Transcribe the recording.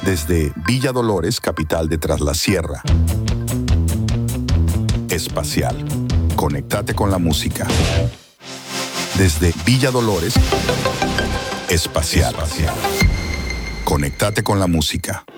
Desde Villa Dolores, capital de Tras la Sierra. Espacial. Conéctate con la música. Desde Villa Dolores, Espacial. Conéctate con la música.